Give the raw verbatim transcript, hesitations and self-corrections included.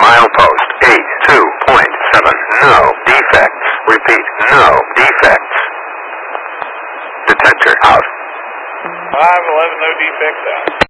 Milepost eight two point seven. No defects. Repeat, no defects. Detector out. five eleven, no defects out.